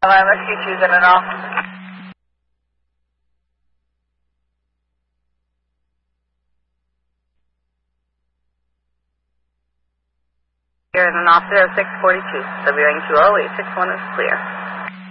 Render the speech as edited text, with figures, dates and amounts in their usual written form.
Rescue 2's in and off. You're in and off there, 642. WN 20861 is clear.